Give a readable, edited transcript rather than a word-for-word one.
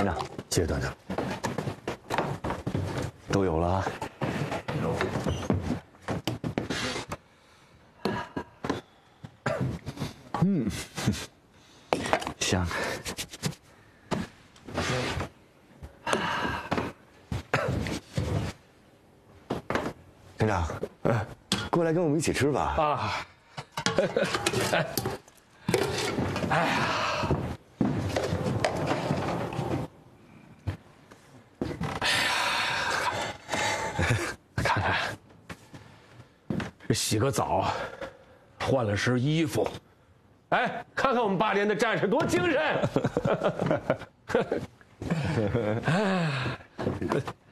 长，谢谢团长。都有了啊。香。团长，过来跟我们一起吃吧。 啊，哎呀，看看，这洗个澡，换了身衣服，哎，看看我们8连的战士多精神！